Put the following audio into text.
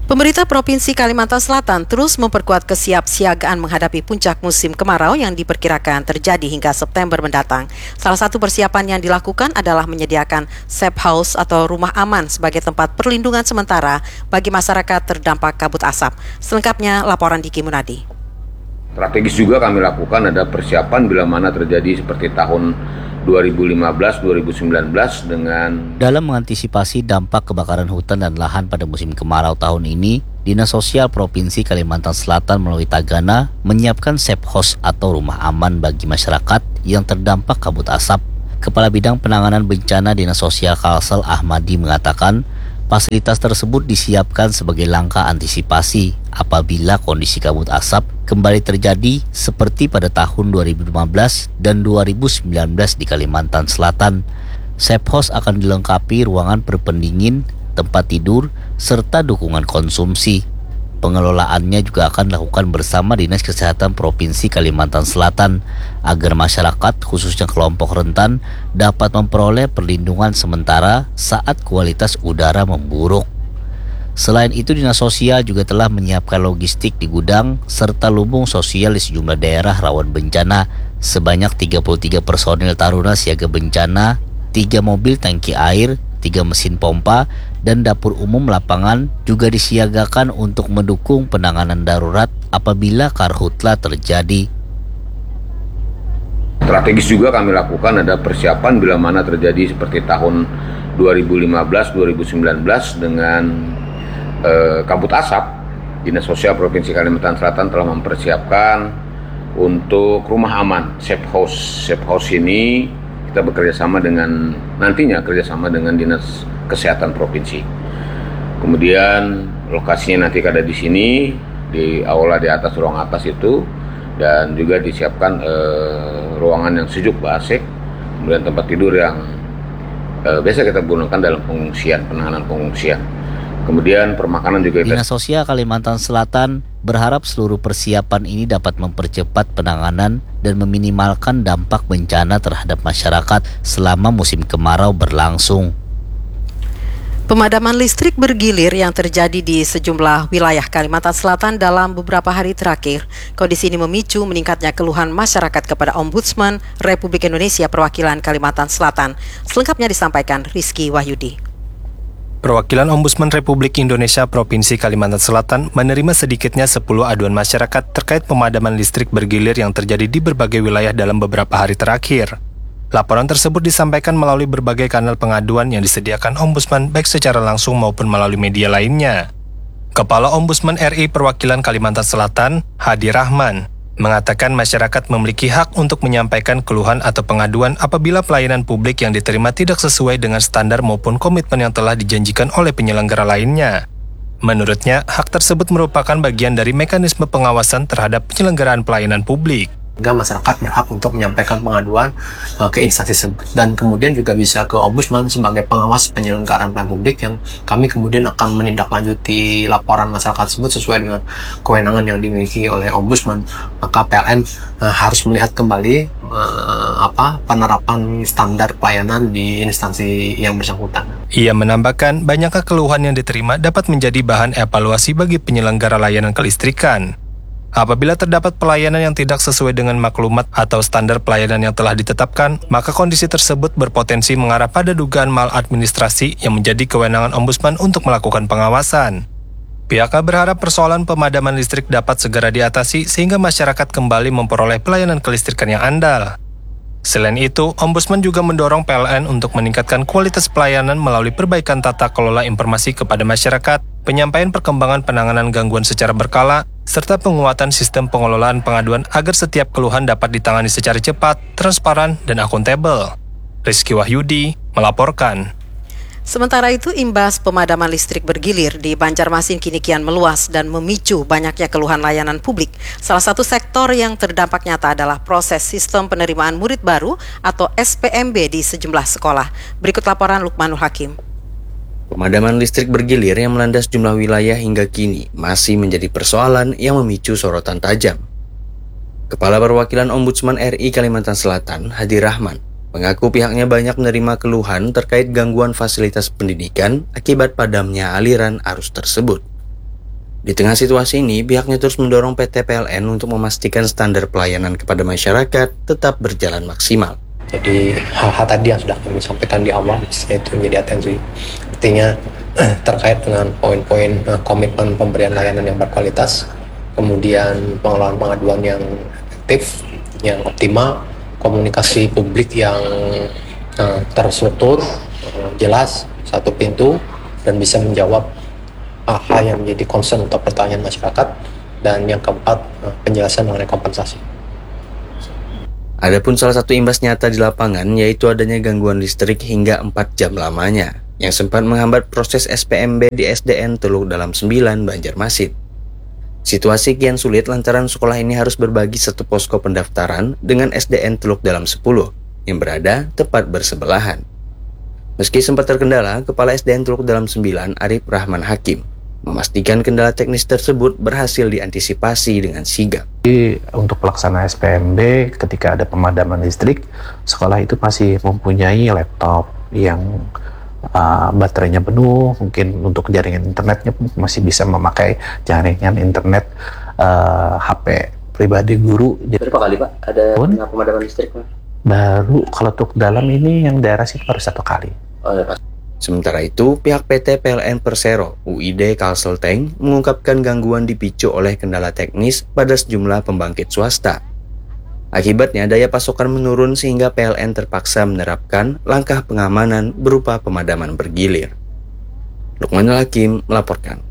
Pemerintah Provinsi Kalimantan Selatan terus memperkuat kesiapsiagaan menghadapi puncak musim kemarau yang diperkirakan terjadi hingga September mendatang. Salah satu persiapan yang dilakukan adalah menyediakan safe house atau rumah aman sebagai tempat perlindungan sementara bagi masyarakat terdampak kabut asap. Selengkapnya laporan Diki Munadi. Strategis juga kami lakukan ada persiapan bila mana terjadi seperti tahun 2015-2019 dengan dalam mengantisipasi dampak kebakaran hutan dan lahan pada musim kemarau tahun ini, Dinas Sosial Provinsi Kalimantan Selatan melalui Tagana menyiapkan safe house atau rumah aman bagi masyarakat yang terdampak kabut asap. Kepala Bidang Penanganan Bencana Dinas Sosial Kalsel Ahmadi mengatakan, fasilitas tersebut disiapkan sebagai langkah antisipasi apabila kondisi kabut asap kembali terjadi seperti pada tahun 2015 dan 2019 di Kalimantan Selatan. Safe house akan dilengkapi ruangan berpendingin, tempat tidur, serta dukungan konsumsi. Pengelolaannya juga akan dilakukan bersama Dinas Kesehatan Provinsi Kalimantan Selatan agar masyarakat, khususnya kelompok rentan, dapat memperoleh perlindungan sementara saat kualitas udara memburuk. Selain itu, Dinas Sosial juga telah menyiapkan logistik di gudang serta lumbung sosial di sejumlah daerah rawan bencana. Sebanyak 33 personil Taruna Siaga Bencana, 3 mobil tangki air, 3 mesin pompa, dan dapur umum lapangan juga disiagakan untuk mendukung penanganan darurat apabila karhutla terjadi. strategis juga kami lakukan ada persiapan bila mana terjadi seperti tahun 2015-2019 dengan kabut asap. Dinas Sosial Provinsi Kalimantan Selatan telah mempersiapkan untuk rumah aman, safe house. Safe house ini kita bekerjasama dengan Dinas Kesehatan Provinsi. Kemudian lokasinya nanti ada di sini, di aula di atas, ruang atas itu, dan juga disiapkan ruangan yang sejuk, AC, kemudian tempat tidur yang biasa kita gunakan dalam pengungsian, penanganan pengungsian. Kemudian permakanan juga. Dinas Sosial Kalimantan Selatan berharap seluruh persiapan ini dapat mempercepat penanganan dan meminimalkan dampak bencana terhadap masyarakat selama musim kemarau berlangsung. Pemadaman listrik bergilir yang terjadi di sejumlah wilayah Kalimantan Selatan dalam beberapa hari terakhir. Kondisi ini memicu meningkatnya keluhan masyarakat kepada Ombudsman Republik Indonesia Perwakilan Kalimantan Selatan. Selengkapnya disampaikan Rizky Wahyudi. Perwakilan Ombudsman Republik Indonesia Provinsi Kalimantan Selatan menerima sedikitnya 10 aduan masyarakat terkait pemadaman listrik bergilir yang terjadi di berbagai wilayah dalam beberapa hari terakhir. Laporan tersebut disampaikan melalui berbagai kanal pengaduan yang disediakan Ombudsman baik secara langsung maupun melalui media lainnya. Kepala Ombudsman RI Perwakilan Kalimantan Selatan, Hadi Rahman, mengatakan masyarakat memiliki hak untuk menyampaikan keluhan atau pengaduan apabila pelayanan publik yang diterima tidak sesuai dengan standar maupun komitmen yang telah dijanjikan oleh penyelenggara lainnya. Menurutnya, hak tersebut merupakan bagian dari mekanisme pengawasan terhadap penyelenggaraan pelayanan publik. Masyarakat berhak untuk menyampaikan pengaduan ke instansi tersebut, dan kemudian juga bisa ke Ombudsman sebagai pengawas penyelenggaraan pelayanan publik yang kami kemudian akan menindaklanjuti laporan masyarakat tersebut sesuai dengan kewenangan yang dimiliki oleh Ombudsman. Maka PLN harus melihat kembali penerapan standar pelayanan di instansi yang bersangkutan. Ia menambahkan banyaknya keluhan yang diterima dapat menjadi bahan evaluasi bagi penyelenggara layanan kelistrikan. Apabila terdapat pelayanan yang tidak sesuai dengan maklumat atau standar pelayanan yang telah ditetapkan, maka kondisi tersebut berpotensi mengarah pada dugaan maladministrasi yang menjadi kewenangan Ombudsman untuk melakukan pengawasan. Pihaknya berharap persoalan pemadaman listrik dapat segera diatasi sehingga masyarakat kembali memperoleh pelayanan kelistrikan yang andal. Selain itu, Ombudsman juga mendorong PLN untuk meningkatkan kualitas pelayanan melalui perbaikan tata kelola informasi kepada masyarakat, penyampaian perkembangan penanganan gangguan secara berkala, serta penguatan sistem pengelolaan pengaduan agar setiap keluhan dapat ditangani secara cepat, transparan, dan akuntabel. Rizky Wahyudi melaporkan. Sementara itu, imbas pemadaman listrik bergilir di Banjarmasin kini kian meluas dan memicu banyaknya keluhan layanan publik. Salah satu sektor yang terdampak nyata adalah proses sistem penerimaan murid baru atau SPMB di sejumlah sekolah. Berikut laporan Lukmanul Hakim. Pemadaman listrik bergilir yang melanda sejumlah wilayah hingga kini masih menjadi persoalan yang memicu sorotan tajam. Kepala Perwakilan Ombudsman RI Kalimantan Selatan, Hadi Rahman, mengaku pihaknya banyak menerima keluhan terkait gangguan fasilitas pendidikan akibat padamnya aliran arus tersebut. Di tengah situasi ini, pihaknya terus mendorong PT PLN untuk memastikan standar pelayanan kepada masyarakat tetap berjalan maksimal. Jadi hal-hal tadi yang sudah kami sampaikan di awal itu menjadi atensi. Artinya terkait dengan poin-poin komitmen pemberian layanan yang berkualitas, kemudian pengelolaan pengaduan yang efektif, yang optimal, komunikasi publik yang terstruktur, jelas, satu pintu, dan bisa menjawab hal yang menjadi concern atau pertanyaan masyarakat, dan yang keempat, penjelasan mengenai kompensasi. Adapun salah satu imbas nyata di lapangan yaitu adanya gangguan listrik hingga 4 jam lamanya, yang sempat menghambat proses SPMB di SDN Teluk Dalam 9, Banjarmasin. Situasi kian sulit lantaran sekolah ini harus berbagi satu posko pendaftaran dengan SDN Teluk Dalam 10 yang berada tepat bersebelahan. Meski sempat terkendala, Kepala SDN Teluk Dalam 9, Arif Rahman Hakim, memastikan kendala teknis tersebut berhasil diantisipasi dengan sigap. Untuk pelaksanaan SPMB, ketika ada pemadaman listrik, sekolah itu masih mempunyai laptop yang baterainya penuh, mungkin untuk jaringan internetnya masih bisa memakai jaringan internet HP pribadi guru. Berapa kali Pak ada pemadaman listrik Pak? Baru kalau untuk dalam ini yang daerah sih baru 1 kali. Oh ya Pak. Sementara itu, pihak PT PLN Persero UID Kalselteng mengungkapkan gangguan dipicu oleh kendala teknis pada sejumlah pembangkit swasta. Akibatnya, daya pasokan menurun sehingga PLN terpaksa menerapkan langkah pengamanan berupa pemadaman bergilir. Lukmanul Hakim melaporkan.